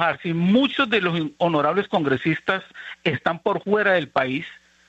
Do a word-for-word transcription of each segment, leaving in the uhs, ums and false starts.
trabajar. Si muchos de los honorables congresistas están por fuera del país,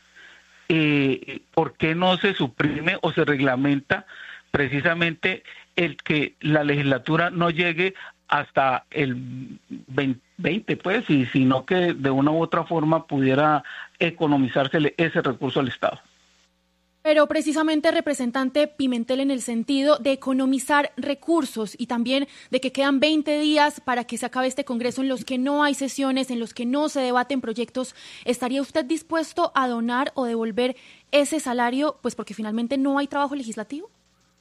eh, ¿por qué no se suprime o se reglamenta precisamente el que la legislatura no llegue hasta el veinte, pues, y sino que de una u otra forma pudiera economizársele ese recurso al Estado? Pero precisamente, representante Pimentel, en el sentido de economizar recursos y también de que quedan veinte días para que se acabe este Congreso en los que no hay sesiones, en los que no se debaten proyectos, ¿estaría usted dispuesto a donar o devolver ese salario, pues porque finalmente no hay trabajo legislativo?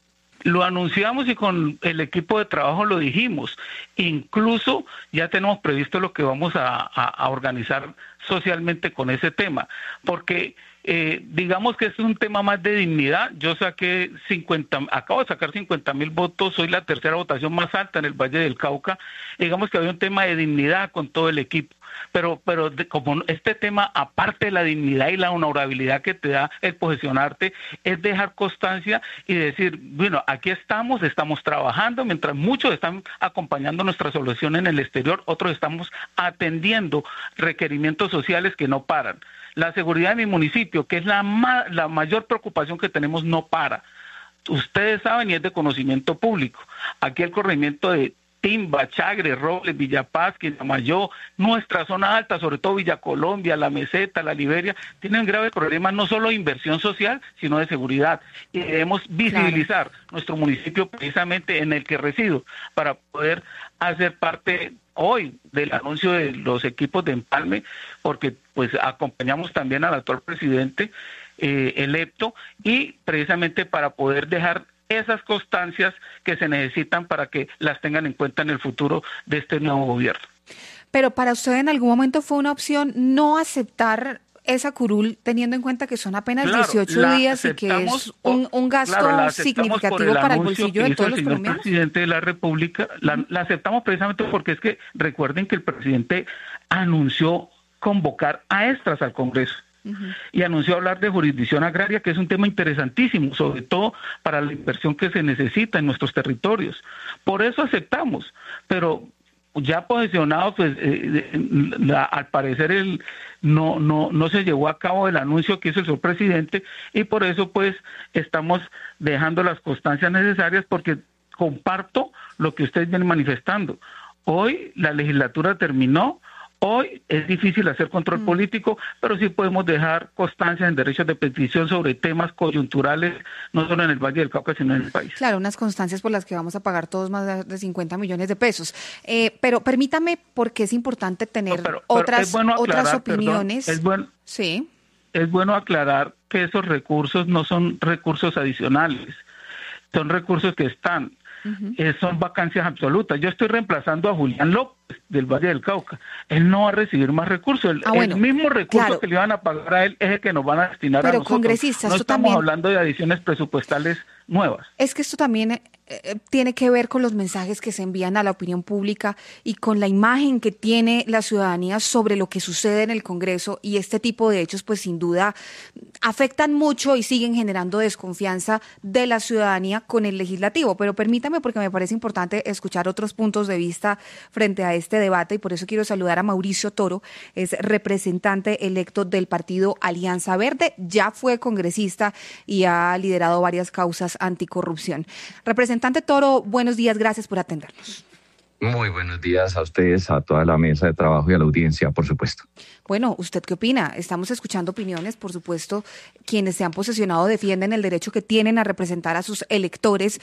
Lo anunciamos y con el equipo de trabajo lo dijimos. Incluso ya tenemos previsto lo que vamos a, a, a organizar socialmente con ese tema, porque eh, digamos que es un tema más de dignidad. Yo saqué cincuenta, acabo de sacar cincuenta mil votos, soy la tercera votación más alta en el Valle del Cauca. Digamos que había un tema de dignidad con todo el equipo. Pero, pero de, como este tema, aparte de la dignidad y la honorabilidad que te da el posesionarte, es dejar constancia y decir, bueno, aquí estamos, estamos trabajando, mientras muchos están acompañando nuestra solución en el exterior, otros estamos atendiendo requerimientos sociales que no paran. La seguridad de mi municipio, que es la, ma- la mayor preocupación que tenemos, no para. Ustedes saben y es de conocimiento público. Aquí el corregimiento de Timba, Chagre, Robles, Villapaz, Quintamayó, nuestra zona alta, sobre todo Villa Colombia, La Meseta, La Liberia, tienen graves problemas no solo de inversión social, sino de seguridad. Y debemos visibilizar claro. nuestro municipio precisamente en el que resido, para poder hacer parte hoy del anuncio de los equipos de empalme, porque pues acompañamos también al actual presidente eh, electo, y precisamente para poder dejar esas constancias que se necesitan para que las tengan en cuenta en el futuro de este nuevo gobierno. Pero para usted en algún momento fue una opción no aceptar esa curul, teniendo en cuenta que son apenas claro, dieciocho días y que es un, un gasto claro, significativo el para el bolsillo de todos los colombianos. El presidente de la República la, la aceptamos precisamente porque es que recuerden que el presidente anunció convocar a extras al Congreso. Uh-huh. Y anunció hablar de jurisdicción agraria, que es un tema interesantísimo, sobre todo para la inversión que se necesita en nuestros territorios. Por eso aceptamos, pero ya posicionado, pues eh, la, al parecer el, no, no, no se llevó a cabo el anuncio que hizo el señor presidente, y por eso pues estamos dejando las constancias necesarias, porque comparto lo que ustedes vienen manifestando. Hoy la legislatura terminó. Hoy es difícil hacer control mm. político, pero sí podemos dejar constancia en derechos de petición sobre temas coyunturales, no solo en el Valle del Cauca, sino en el país. Claro, unas constancias por las que vamos a pagar todos más de cincuenta millones de pesos. Eh, pero permítame, porque es importante tener no, pero, pero otras, bueno aclarar, otras opiniones. Perdón, es, bueno, sí. es bueno aclarar que esos recursos no son recursos adicionales, son recursos que están. Uh-huh. Eh, son vacancias absolutas. Yo estoy reemplazando a Julián López del Valle del Cauca. Él no va a recibir más recursos. El, ah, bueno, el mismo recurso claro. que le van a pagar a él es el que nos van a destinar Pero a nosotros. Congresistas, no estamos también... hablando de adiciones presupuestales nuevas. Es que esto también eh, tiene que ver con los mensajes que se envían a la opinión pública y con la imagen que tiene la ciudadanía sobre lo que sucede en el Congreso, y este tipo de hechos pues sin duda afectan mucho y siguen generando desconfianza de la ciudadanía con el legislativo. Pero permítame, porque me parece importante escuchar otros puntos de vista frente a este debate, y por eso quiero saludar a Mauricio Toro, es representante electo del partido Alianza Verde, ya fue congresista y ha liderado varias causas anticorrupción. Representante Toro, buenos días, gracias por atendernos. Muy buenos días a ustedes, a toda la mesa de trabajo y a la audiencia, por supuesto. Bueno, ¿usted qué opina? Estamos escuchando opiniones, por supuesto, quienes se han posesionado defienden el derecho que tienen a representar a sus electores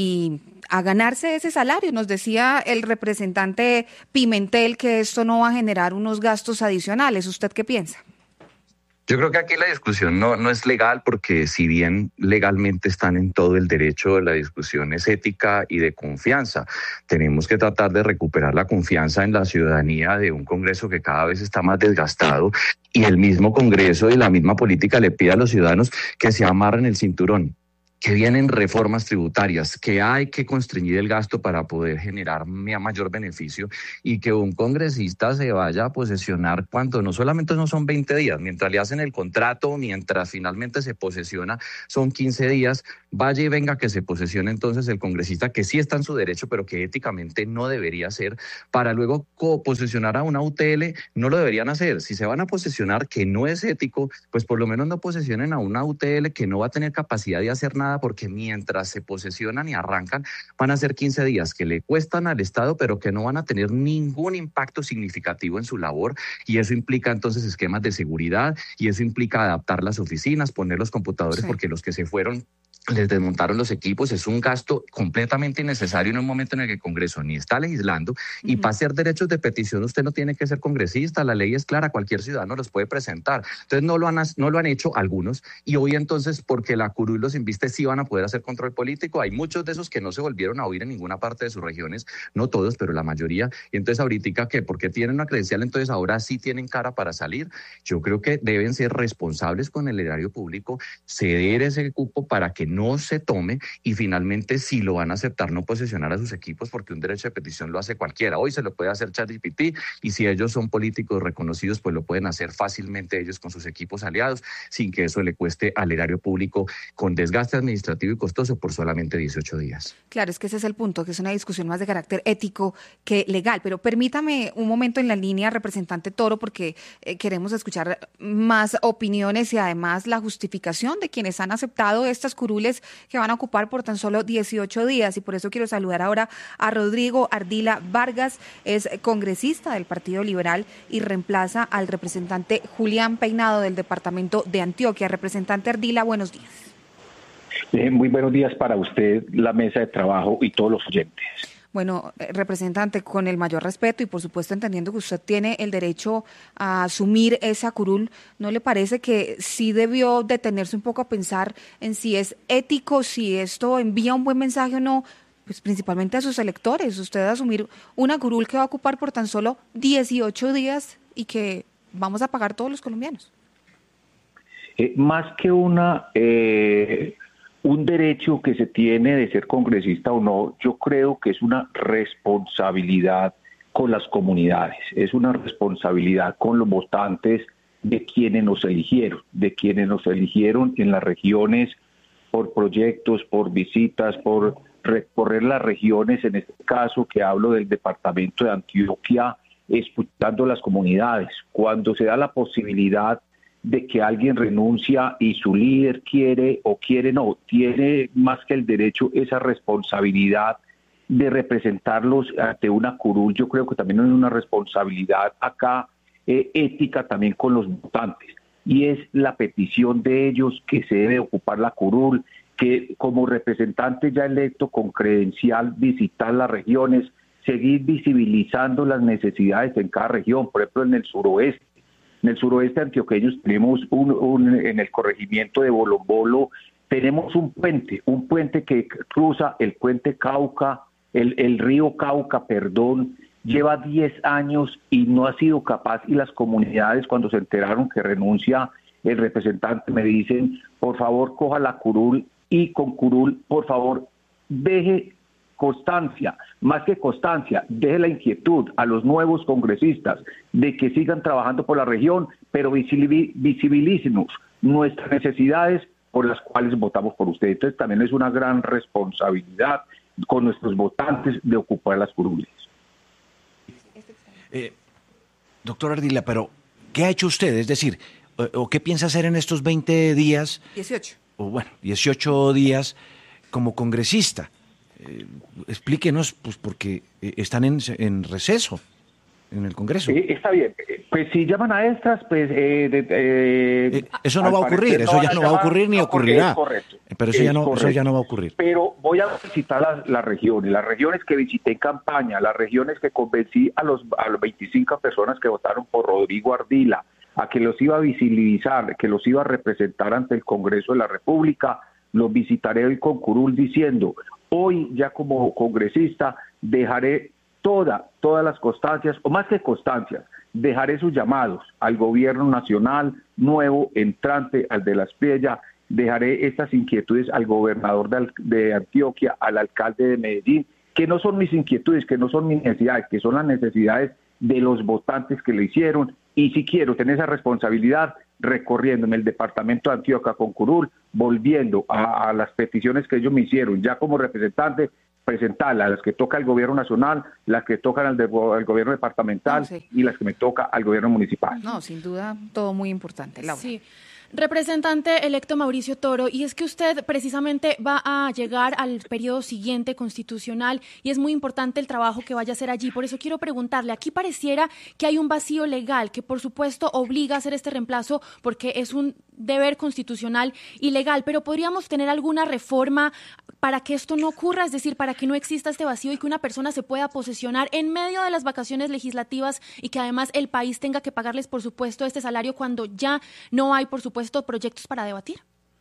y a ganarse ese salario. Nos decía el representante Pimentel que esto no va a generar unos gastos adicionales. ¿Usted qué piensa? Yo creo que aquí la discusión no, no es legal, porque si bien legalmente están en todo el derecho, la discusión es ética y de confianza. Tenemos que tratar de recuperar la confianza en la ciudadanía de un Congreso que cada vez está más desgastado, y el mismo Congreso y la misma política le pide a los ciudadanos que se amarren el cinturón, que vienen reformas tributarias, que hay que constreñir el gasto para poder generar mayor beneficio y que un congresista se vaya a posesionar cuando no solamente no son veinte días, mientras le hacen el contrato, mientras finalmente se posesiona, son quince días, vaya y venga que se posesione entonces el congresista que sí está en su derecho, pero que éticamente no debería ser, para luego posesionar a una U T L, no lo deberían hacer. Si se van a posesionar que no es ético, pues por lo menos no posesionen a una U T L que no va a tener capacidad de hacer nada, porque mientras se posesionan y arrancan van a ser quince días que le cuestan al Estado pero que no van a tener ningún impacto significativo en su labor, y eso implica entonces esquemas de seguridad y eso implica adaptar las oficinas, poner los computadores, sí, porque los que se fueron les desmontaron los equipos. Es un gasto completamente innecesario en un momento en el que el Congreso ni está legislando, y uh-huh. para hacer derechos de petición usted no tiene que ser congresista, la ley es clara, cualquier ciudadano los puede presentar. Entonces no lo han, no lo han hecho algunos, y hoy entonces porque la curul los inviste sí van a poder hacer control político. Hay muchos de esos que no se volvieron a oír en ninguna parte de sus regiones, no todos, pero la mayoría, y entonces ahorita ¿qué? Porque tienen una credencial, entonces ahora sí tienen cara para salir. Yo creo que deben ser responsables con el erario público, ceder ese cupo para que no se tome, y finalmente si lo van a aceptar no posesionar a sus equipos, porque un derecho de petición lo hace cualquiera. Hoy se lo puede hacer ChatGPT, y si ellos son políticos reconocidos pues lo pueden hacer fácilmente ellos con sus equipos aliados, sin que eso le cueste al erario público con desgaste administrativo y costoso por solamente dieciocho días. Claro, es que ese es el punto, que es una discusión más de carácter ético que legal, pero permítame un momento en la línea, representante Toro, porque eh, queremos escuchar más opiniones y además la justificación de quienes han aceptado estas curules que van a ocupar por tan solo dieciocho días, y por eso quiero saludar ahora a Rodrigo Ardila Vargas, es congresista del Partido Liberal y reemplaza al representante Julián Peinado del departamento de Antioquia. Representante Ardila, buenos días. Eh, muy buenos días para usted, la mesa de trabajo y todos los oyentes. Bueno, representante, con el mayor respeto y por supuesto entendiendo que usted tiene el derecho a asumir esa curul, ¿no le parece que sí debió detenerse un poco a pensar en si es ético, si esto envía un buen mensaje o no, pues principalmente a sus electores? Usted asumir una curul que va a ocupar por tan solo dieciocho días y que vamos a pagar todos los colombianos. Eh, más que una... Eh... un derecho que se tiene de ser congresista o no, yo creo que es una responsabilidad con las comunidades, es una responsabilidad con los votantes de quienes nos eligieron, de quienes nos eligieron en las regiones por proyectos, por visitas, por recorrer las regiones, en este caso que hablo del departamento de Antioquia, escuchando las comunidades. Cuando se da la posibilidad de que alguien renuncia y su líder quiere o quiere no, tiene más que el derecho esa responsabilidad de representarlos ante una curul. Yo creo que también hay una responsabilidad acá eh, ética también con los votantes, y es la petición de ellos que se debe ocupar la curul, que como representante ya electo con credencial visitar las regiones, seguir visibilizando las necesidades en cada región. Por ejemplo, en el suroeste, En el suroeste antioqueño tenemos un, un, en el corregimiento de Bolombolo, tenemos un puente, un puente que cruza el puente Cauca, el, el río Cauca, perdón, lleva diez años y no ha sido capaz, y las comunidades cuando se enteraron que renuncia el representante me dicen, por favor coja la curul, y con curul, por favor, deje constancia, más que constancia, deje la inquietud a los nuevos congresistas de que sigan trabajando por la región, pero visibilícenos nuestras necesidades por las cuales votamos por usted. Entonces también es una gran responsabilidad con nuestros votantes de ocupar las curules. Eh, doctor Ardila, pero ¿qué ha hecho usted? Es decir, o, o ¿qué piensa hacer en estos veinte días? dieciocho. O bueno, dieciocho días como congresista. Eh, explíquenos, pues porque eh, están en, en receso en el Congreso. Eh, está bien, pues si llaman a estas, pues... Eh, de, eh, eh, eso no va a ocurrir, eso ya no va a ocurrir ni ocurrirá. Correcto. Pero eso ya, no, eso ya no va a ocurrir. Pero voy a visitar las, las regiones, las regiones que visité en campaña, las regiones que convencí a los a las veinticinco personas que votaron por Rodrigo Ardila, a que los iba a visibilizar, que los iba a representar ante el Congreso de la República. Los visitaré hoy con curul diciendo... Hoy ya como congresista dejaré toda, todas las constancias, o más que constancias, dejaré sus llamados al gobierno nacional nuevo, entrante, al de la Espriella, dejaré estas inquietudes al gobernador de, de Antioquia, al alcalde de Medellín, que no son mis inquietudes, que no son mis necesidades, que son las necesidades de los votantes que le hicieron, y si quiero tener esa responsabilidad, recorriéndome el departamento de Antioquia con curul, volviendo a, a las peticiones que ellos me hicieron, ya como representante, presentarlas, las que toca al gobierno nacional, las que tocan al, de, al gobierno departamental, no, sí. y las que me toca al gobierno municipal. No, sin duda, todo muy importante, Laura. Sí. Representante electo Mauricio Toro, y es que usted precisamente va a llegar al periodo siguiente constitucional y es muy importante el trabajo que vaya a hacer allí. Por eso quiero preguntarle, aquí pareciera que hay un vacío legal que por supuesto obliga a hacer este reemplazo porque es un deber constitucional y legal, pero ¿podríamos tener alguna reforma para que esto no ocurra? Es decir, para que no exista este vacío y que una persona se pueda posesionar en medio de las vacaciones legislativas y que además el país tenga que pagarles, por supuesto, este salario cuando ya no hay, por supuesto, proyectos para debatir.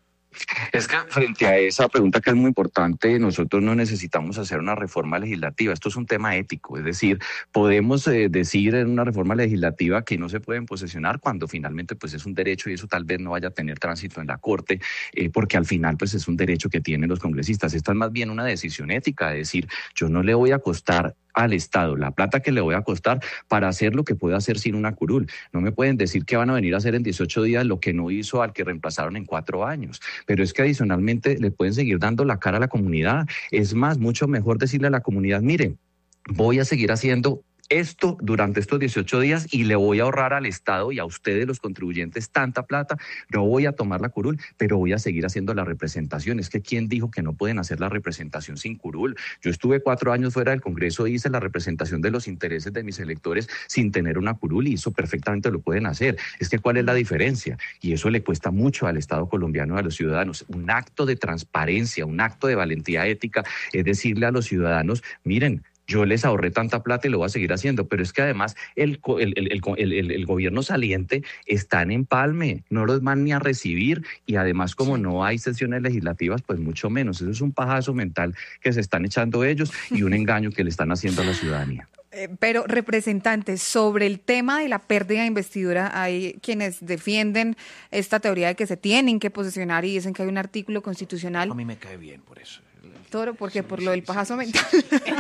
Es que frente a esa pregunta que es muy importante, nosotros no necesitamos hacer una reforma legislativa, esto es un tema ético, es decir, podemos eh, decir en una reforma legislativa que no se pueden posesionar cuando finalmente pues es un derecho y eso tal vez no vaya a tener tránsito en la Corte, eh, porque al final pues es un derecho que tienen los congresistas. Esto es más bien una decisión ética, es decir, yo no le voy a costar al Estado la plata que le voy a costar para hacer lo que pueda hacer sin una curul. No me pueden decir que van a venir a hacer en dieciocho días lo que no hizo al que reemplazaron en cuatro años. Pero es que adicionalmente le pueden seguir dando la cara a la comunidad. Es más, mucho mejor decirle a la comunidad, mire, voy a seguir haciendo esto durante estos dieciocho días y le voy a ahorrar al Estado y a ustedes los contribuyentes tanta plata, no voy a tomar la curul, pero voy a seguir haciendo la representación. Es que ¿quién dijo que no pueden hacer la representación sin curul? Yo estuve cuatro años fuera del Congreso, hice la representación de los intereses de mis electores sin tener una curul y eso perfectamente lo pueden hacer. Es que ¿cuál es la diferencia? Y eso le cuesta mucho al Estado colombiano, a los ciudadanos. Un acto de transparencia, un acto de valentía ética es decirle a los ciudadanos, miren, yo les ahorré tanta plata y lo voy a seguir haciendo, pero es que además el, el, el, el, el, el gobierno saliente está en empalme, no los van ni a recibir y además como sí. no hay sesiones legislativas, pues mucho menos. Eso es un pajazo mental que se están echando ellos y un engaño que le están haciendo a la ciudadanía. Eh, pero, representantes, sobre el tema de la pérdida de investidura, hay quienes defienden esta teoría de que se tienen que posesionar y dicen que hay un artículo constitucional. A mí me cae bien por eso. Toro, porque sí, por sí, lo del pajazo sí, mental.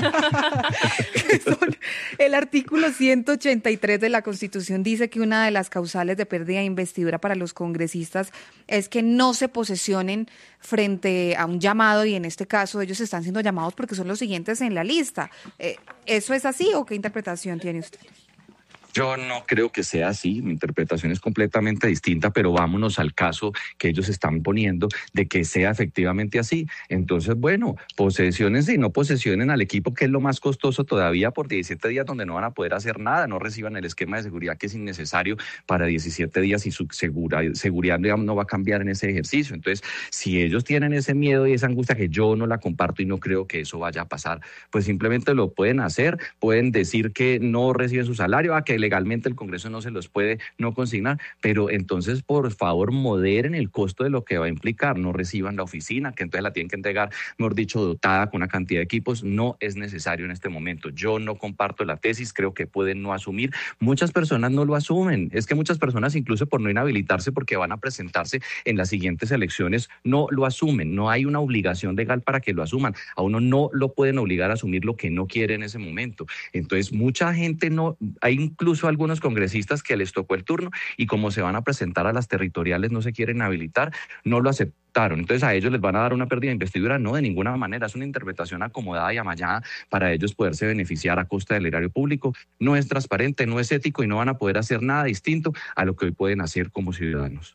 El artículo ciento ochenta y tres de la Constitución dice que una de las causales de pérdida de investidura para los congresistas es que no se posesionen frente a un llamado, y en este caso ellos están siendo llamados porque son los siguientes en la lista. Eh, ¿Eso es así o qué interpretación tiene usted? Yo no creo que sea así, mi interpretación es completamente distinta, pero vámonos al caso que ellos están poniendo de que sea efectivamente así. Entonces, bueno, posesiones y no posesionen al equipo, que es lo más costoso todavía, por diecisiete días donde no van a poder hacer nada, no reciban el esquema de seguridad que es innecesario para diecisiete días y su segura, seguridad no va a cambiar en ese ejercicio. Entonces, si ellos tienen ese miedo y esa angustia que yo no la comparto y no creo que eso vaya a pasar, pues simplemente lo pueden hacer, pueden decir que no reciben su salario, a que legalmente el Congreso no se los puede no consignar, pero entonces por favor moderen el costo de lo que va a implicar, no reciban la oficina, que entonces la tienen que entregar, mejor dicho, dotada con una cantidad de equipos. No es necesario en este momento. Yo no comparto la tesis, creo que pueden no asumir. Muchas personas no lo asumen, es que muchas personas incluso por no inhabilitarse porque van a presentarse en las siguientes elecciones no lo asumen, no hay una obligación legal para que lo asuman, a uno no lo pueden obligar a asumir lo que no quiere en ese momento. Entonces mucha gente no, hay incluso algunos congresistas que les tocó el turno y como se van a presentar a las territoriales no se quieren habilitar, no lo aceptaron. Entonces a ellos les van a dar una pérdida de investidura, no, de ninguna manera, es una interpretación acomodada y amallada para ellos poderse beneficiar a costa del erario público. No es transparente, no es ético y no van a poder hacer nada distinto a lo que hoy pueden hacer como ciudadanos.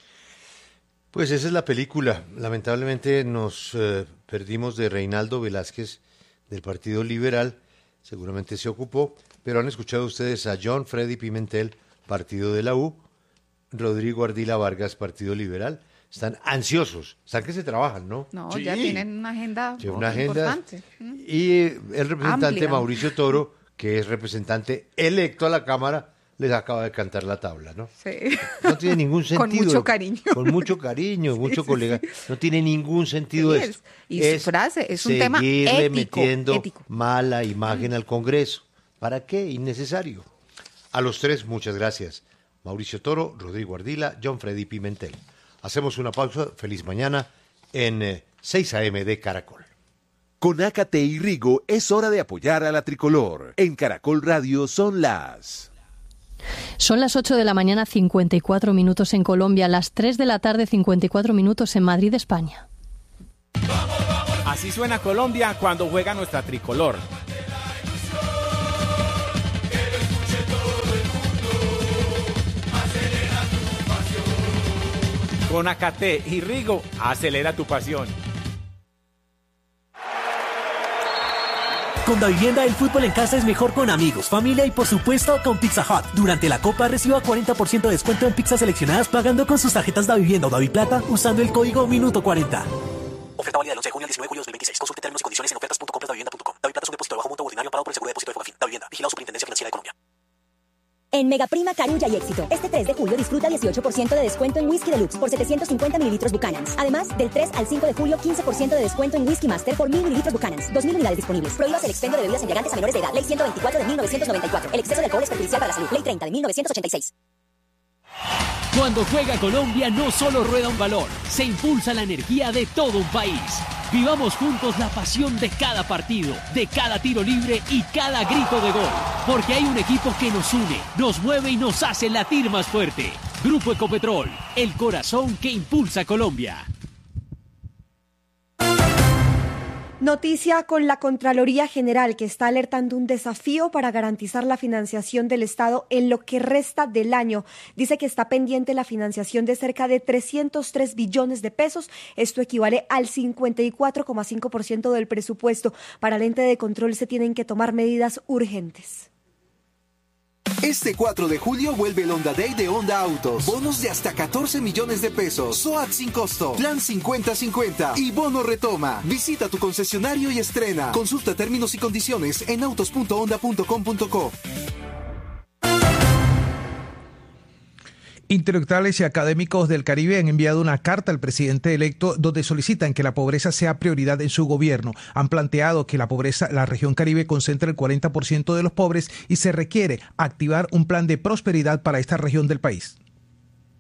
Pues esa es la película. Lamentablemente nos eh, perdimos de Reinaldo Velázquez del Partido Liberal, seguramente se ocupó, pero han escuchado ustedes a John Freddy Pimentel, Partido de la U, Rodrigo Ardila Vargas, Partido Liberal. Están ansiosos, están que se trabajan, ¿no? No, sí. Ya tienen una agenda, sí, una agenda importante. Y el representante Amplia. Mauricio Toro, que es representante electo a la Cámara, les acaba de cantar la tabla, ¿no? Sí. No tiene ningún sentido. Con mucho cariño. Con mucho cariño, sí, mucho sí, colega. Sí. No tiene ningún sentido sí, esto. Y es su frase, es un tema ético. Seguirle metiendo ético. mala imagen mm. al Congreso. ¿Para qué? Innecesario. A los tres, muchas gracias. Mauricio Toro, Rodrigo Ardila, John Freddy Pimentel. Hacemos una pausa. Feliz mañana en eh, seis a eme de Caracol. Con Ácate y Rigo es hora de apoyar a la tricolor. En Caracol Radio son las... Son las ocho de la mañana, cincuenta y cuatro minutos en Colombia, las tres de la tarde, cincuenta y cuatro minutos en Madrid, España. Así suena Colombia cuando juega nuestra tricolor. Con Ácate y Rigo, acelera tu pasión. Con Davivienda, el fútbol en casa es mejor con amigos, familia y por supuesto con Pizza Hut. Durante la Copa reciba cuarenta por ciento de descuento en pizzas seleccionadas pagando con sus tarjetas Davivienda o Daviplata usando el código Minuto cuarenta. Oferta válida del once de junio al diecinueve de julio de dos mil veintiséis. Consulte términos y condiciones en ofertas punto compras davivienda punto com. Daviplata es un depósito de bajo monto ordinario pagado por el Seguro de Depósito de Fogafín. Davivienda, vigilado Superintendencia Financiera de Colombia. En Megaprima, Carulla y Éxito. Este tres de julio disfruta dieciocho por ciento de descuento en Whisky Deluxe por setecientos cincuenta mililitros Buchanan's. Además, del tres al cinco de julio, quince por ciento de descuento en Whisky Master por mil mililitros Buchanan's. dos mil unidades disponibles. Prohíbas el expendio de bebidas embriagantes a menores de edad. Ley ciento veinticuatro de mil novecientos noventa y cuatro. El exceso de alcohol es perjudicial para la salud. Ley treinta de mil novecientos ochenta y seis. Cuando juega Colombia no solo rueda un balón, se impulsa la energía de todo un país. Vivamos juntos la pasión de cada partido, de cada tiro libre y cada grito de gol. Porque hay un equipo que nos une, nos mueve y nos hace latir más fuerte. Grupo Ecopetrol, el corazón que impulsa a Colombia. Noticia con la Contraloría General, que está alertando un desafío para garantizar la financiación del Estado en lo que resta del año. Dice que está pendiente la financiación de cerca de trescientos tres billones de pesos. Esto equivale al cincuenta y cuatro coma cinco por ciento del presupuesto. Para el ente de control se tienen que tomar medidas urgentes. Este cuatro de julio vuelve el Honda Day de Honda Autos. Bonos de hasta catorce millones de pesos. S O A T sin costo. Plan cincuenta cincuenta. Y bono retoma. Visita tu concesionario y estrena. Consulta términos y condiciones en autos punto honda punto com punto co. Intelectuales y académicos del Caribe han enviado una carta al presidente electo donde solicitan que la pobreza sea prioridad en su gobierno. Han planteado que la pobreza, la región Caribe concentra el cuarenta por ciento de los pobres y se requiere activar un plan de prosperidad para esta región del país.